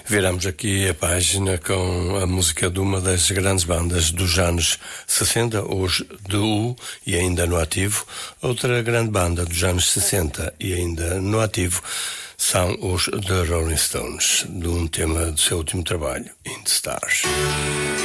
Viramos aqui a página com a música de uma das grandes bandas dos anos 60, os The Who, e ainda no ativo. Outra grande banda dos anos 60 e ainda no ativo são os The Rolling Stones, de um tema do seu último trabalho, In the Stars.